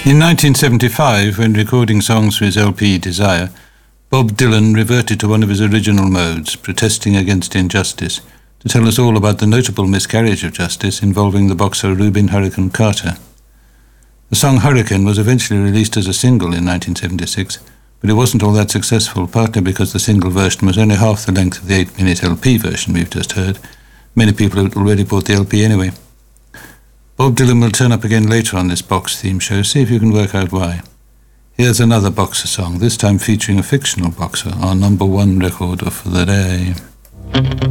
In 1975, when recording songs for his LP Desire, Bob Dylan reverted to one of his original modes, protesting against injustice, to tell us all about the notable miscarriage of justice involving the boxer Rubin Hurricane Carter. The song Hurricane was eventually released as a single in 1976, but it wasn't all that successful, partly because the single version was only half the length of the 8-minute LP version we've just heard. Many people had already bought the LP anyway. Bob Dylan will turn up again later on this box theme show, see if you can work out why. Here's another boxer song, this time featuring a fictional boxer, our number one record for the day.